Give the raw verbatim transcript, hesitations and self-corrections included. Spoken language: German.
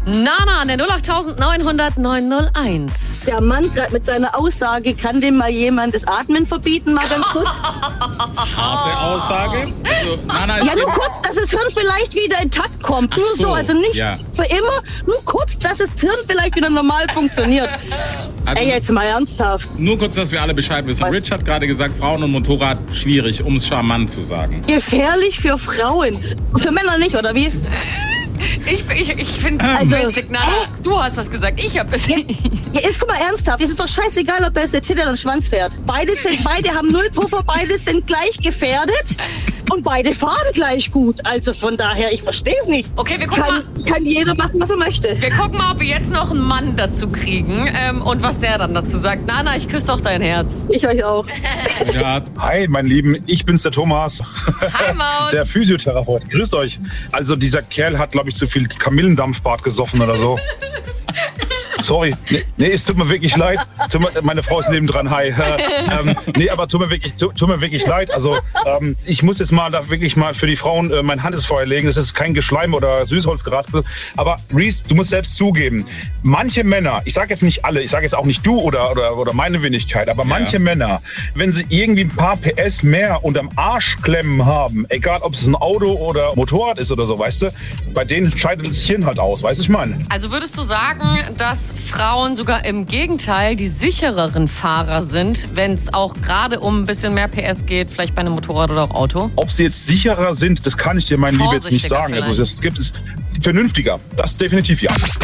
Nana an der null acht neun null null neun null eins. Der Mann gerade mit seiner Aussage, kann dem mal jemand das Atmen verbieten, mal ganz kurz? Harte Aussage. Also, Nana, ja, nur kurz, dass das Hirn vielleicht wieder in Takt kommt. Ach Nur so, so, also nicht ja. für immer, nur kurz, dass das Hirn vielleicht wieder normal funktioniert. Also, Ey, jetzt mal ernsthaft. Nur kurz, dass wir alle Bescheid wissen. Was? Rich hat gerade gesagt, Frauen und Motorrad schwierig, um es charmant zu sagen. Gefährlich für Frauen. Für Männer nicht, oder wie? Ich, ich, ich finde es Also, witzig. Nana, äh? du hast das gesagt. Ich habe es. Ja, ja, jetzt guck mal ernsthaft. Es ist doch scheißegal, ob da jetzt eine Titte oder ein Schwanz fährt. Beide, sind, beide haben null Puffer, beide sind gleich gefährdet und beide fahren gleich gut. Also von daher, ich verstehe es nicht. Okay, wir gucken Kann, mal. kann jeder machen, was er möchte. Wir gucken mal, ob wir jetzt noch einen Mann dazu kriegen ähm, und was der dann dazu sagt. Nana, ich küsse doch dein Herz. Ich euch auch. Ja, Hi, mein Lieben, ich bin's, der Thomas. Hi, Maus. Der Physiotherapeut. Grüßt euch. Also dieser Kerl hat, glaube ich, zu viel Kamillendampfbad gesoffen oder so. Sorry, nee, nee, es tut mir wirklich leid. Tut mir, meine Frau ist nebendran, hi. Äh, ähm, nee, aber tut mir wirklich, tut, tut mir wirklich leid. Also ähm, ich muss jetzt mal da wirklich mal für die Frauen äh, mein Hand ins Feuer legen. Das ist kein Geschleim oder Süßholzgeraspel. Aber Reese, du musst selbst zugeben, manche Männer, ich sage jetzt nicht alle, ich sage jetzt auch nicht du oder, oder, oder meine Wenigkeit, aber manche Ja. Männer, wenn sie irgendwie ein paar P S mehr unterm Arsch klemmen haben, egal ob es ein Auto oder Motorrad ist oder so, weißt du, bei denen scheidet das Hirn halt aus, weißt du, ich meine. Also würdest du sagen, dass Frauen sogar im Gegenteil die sichereren Fahrer sind, wenn es auch gerade um ein bisschen mehr P S geht, vielleicht bei einem Motorrad oder auch Auto? Ob sie jetzt sicherer sind, das kann ich dir, mein Liebe, jetzt nicht Vorsichtiger sagen. Also vielleicht. das gibt es vernünftiger. Das definitiv ja.